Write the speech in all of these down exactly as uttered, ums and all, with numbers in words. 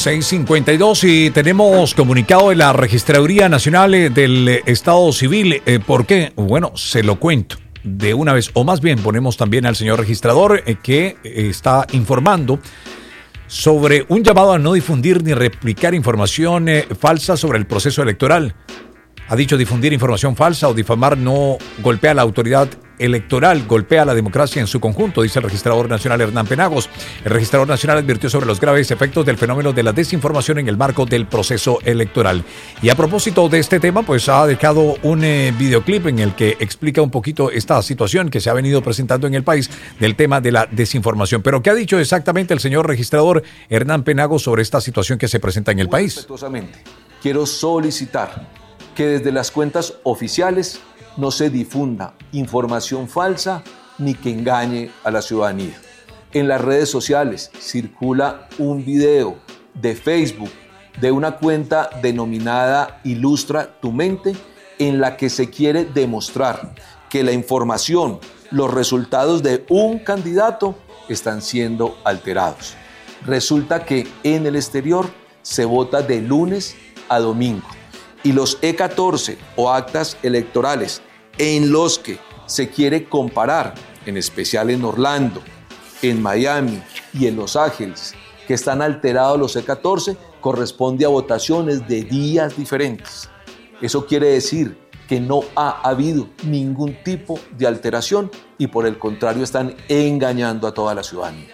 seis cincuenta y dos y tenemos comunicado de la Registraduría Nacional del Estado Civil. Eh, ¿Por qué? Bueno, se lo cuento de una vez, o más bien ponemos también al señor registrador eh, que eh, está informando sobre un llamado a no difundir ni replicar información eh, falsa sobre el proceso electoral. Ha dicho: difundir información falsa o difamar no golpea a la autoridad electoral, golpea a la democracia en su conjunto, dice el registrador nacional Hernán Penagos. El registrador nacional advirtió sobre los graves efectos del fenómeno de la desinformación en el marco del proceso electoral. Y a propósito de este tema, pues ha dejado un eh, videoclip en el que explica un poquito esta situación que se ha venido presentando en el país del tema de la desinformación. Pero ¿qué ha dicho exactamente el señor registrador Hernán Penagos sobre esta situación que se presenta en el país? Respetuosamente, quiero solicitar que desde las cuentas oficiales no se difunda información falsa ni que engañe a la ciudadanía. En las redes sociales circula un video de Facebook de una cuenta denominada Ilustra tu Mente, en la que se quiere demostrar que la información, los resultados de un candidato están siendo alterados. Resulta que en el exterior se vota de lunes a domingo. Y los E catorce o actas electorales en los que se quiere comparar, en especial en Orlando, en Miami y en Los Ángeles, que están alterados los E catorce, corresponde a votaciones de días diferentes. Eso quiere decir que no ha habido ningún tipo de alteración y por el contrario están engañando a toda la ciudadanía.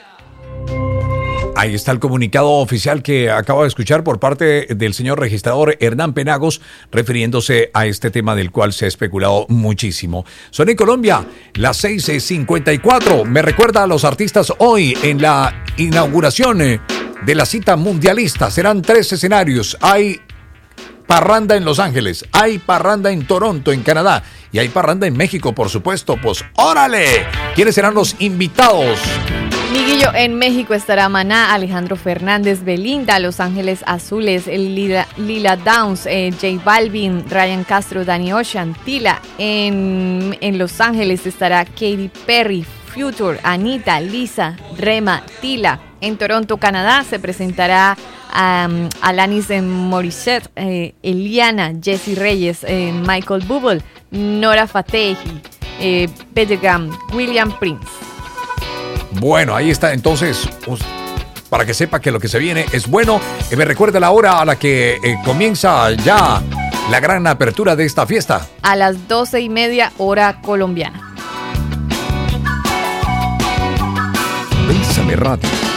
Ahí está el comunicado oficial que acabo de escuchar por parte del señor registrador Hernán Penagos, refiriéndose a este tema del cual se ha especulado muchísimo. Son en Colombia, las seis cincuenta y cuatro. Me recuerda a los artistas hoy en la inauguración de la cita mundialista. Serán tres escenarios. Hay parranda en Los Ángeles, hay parranda en Toronto, en Canadá, y hay parranda en México, por supuesto. Pues ¡órale! ¿Quiénes serán los invitados? Miguelillo, en México estará Maná, Alejandro Fernández, Belinda, Los Ángeles Azules, Lila, Lila Downs, eh, J Balvin, Ryan Castro, Danny Ocean, Tila. En, en Los Ángeles estará Katy Perry, Future, Anita, Lisa, Rema, Tila. En Toronto, Canadá, se presentará um, Alanis Morissette, eh, Eliana, Jessie Reyes, eh, Michael Bublé, Nora Fatehi, eh, Bedegam, William Prince. Bueno, ahí está entonces, pues, para que sepa que lo que se viene es bueno. Eh, me recuerda la hora a la que eh, comienza ya la gran apertura de esta fiesta. A las doce y media hora colombiana. Bésame Radio.